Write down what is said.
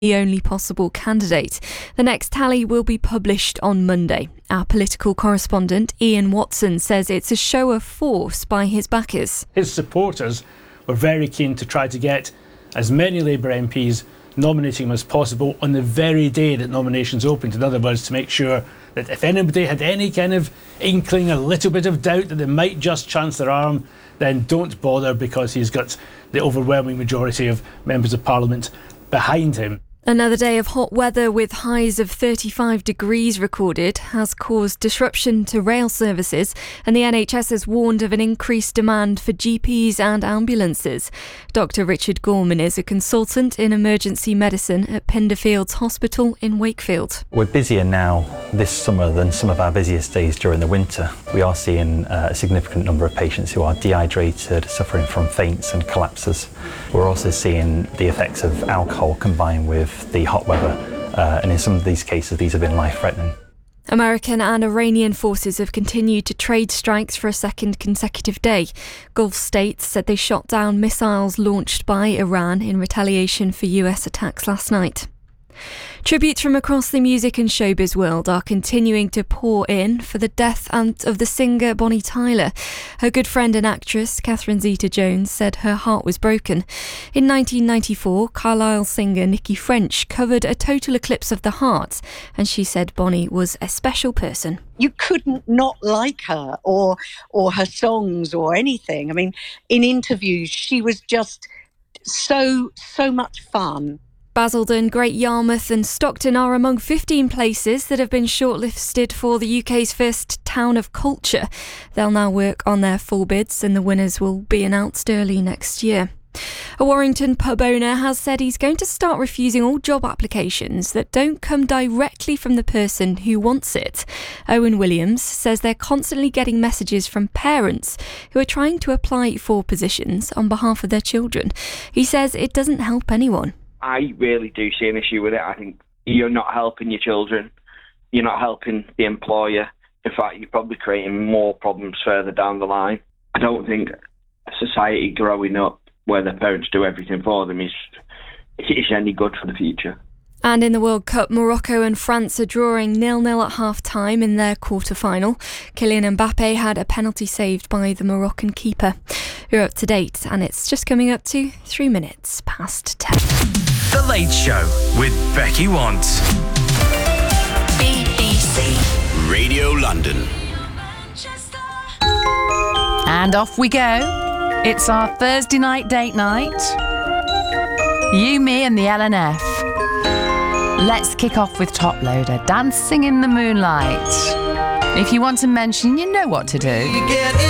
the only possible candidate. The next tally will be published on Monday. Our political correspondent Ian Watson says it's a show of force by his backers. His supporters were very keen to try to get as many Labour MPs nominating him as possible on the very day that nominations opened. In other words, to make sure that if anybody had any kind of inkling, a little bit of doubt that they might just chance their arm, then don't bother, because he's got the overwhelming majority of members of Parliament behind him. Another day of hot weather with highs of 35 degrees recorded has caused disruption to rail services, and the NHS has warned of an increased demand for GPs and ambulances. Dr Richard Gorman is a consultant in emergency medicine at Pinderfields Hospital in Wakefield. We're busier now this summer than some of our busiest days during the winter. We are seeing a significant number of patients who are dehydrated, suffering from faints and collapses. We're also seeing the effects of alcohol combined with the hot weather, and in some of these cases these have been life-threatening. American and Iranian forces have continued to trade strikes for a second consecutive day. Gulf states said they shot down missiles launched by Iran in retaliation for US attacks last night. Tributes from across the music and showbiz world are continuing to pour in for the death of the singer Bonnie Tyler. Her good friend and actress Catherine Zeta-Jones said her heart was broken. In 1994, Carlisle singer Nikki French covered A Total Eclipse of the Heart, and she said Bonnie was a special person. You couldn't not like her or her songs or anything. I mean, in interviews, she was just so much fun. Basildon, Great Yarmouth and Stockton are among 15 places that have been shortlisted for the UK's first Town of Culture. They'll now work on their full bids and the winners will be announced early next year. A Warrington pub owner has said he's going to start refusing all job applications that don't come directly from the person who wants it. Owen Williams says they're constantly getting messages from parents who are trying to apply for positions on behalf of their children. He says it doesn't help anyone. I really do see an issue with it. I think you're not helping your children. You're not helping the employer. In fact, you're probably creating more problems further down the line. I don't think a society growing up where their parents do everything for them is any good for the future. And in the World Cup, Morocco and France are drawing 0-0 at half-time in their quarter-final. Kylian Mbappe had a penalty saved by the Moroccan keeper. You're up to date, and it's just coming up to 3 minutes past 10. The Late Show with Becky Want. BBC Radio London. And off we go. It's our Thursday night date night. You, me and the LNF. Let's kick off with Top Loader, Dancing in the Moonlight. If you want to mention, you know what to do.